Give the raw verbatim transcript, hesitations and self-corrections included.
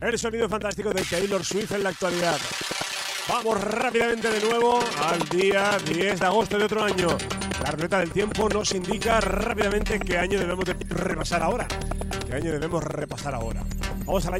El sonido fantástico de Taylor Swift en la actualidad. Vamos rápidamente de nuevo al día diez de agosto de otro año. La ruleta del tiempo nos indica rápidamente qué año debemos de repasar ahora. ¿Qué año debemos repasar ahora? Vamos al año